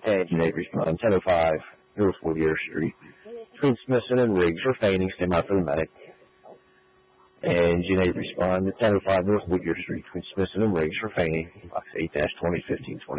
And Unite respond, 1005 North Whittier Street. Between Smithson and Riggs for feigning, stand by for the medic. And Unite respond, 1005 North Whittier Street. Between Smithson and Riggs for feigning, box 8-2015-20.